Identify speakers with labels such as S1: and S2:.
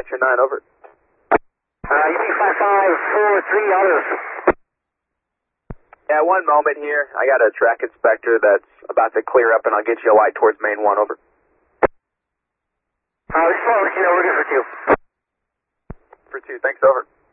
S1: Dispatcher 9, over.
S2: UP5543, others.
S1: Yeah, one moment here. I got a track inspector that's about to clear up, and I'll get you a light towards main 1, over.
S2: Just want to let you know we're good for 2.
S1: For 2, thanks, over.